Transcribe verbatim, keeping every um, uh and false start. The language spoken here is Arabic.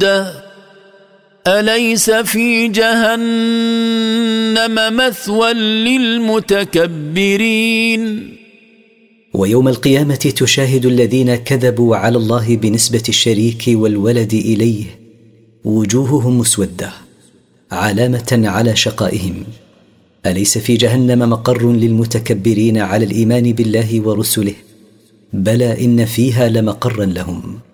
مسودة أليس في جهنم مثوى للمتكبرين. ويوم القيامة تشاهد الذين كذبوا على الله بنسبة الشريك والولد إليه وجوههم مسودة علامة على شقائهم. أليس في جهنم مقر للمتكبرين على الإيمان بالله ورسله؟ بلى إن فيها لمقرا لهم.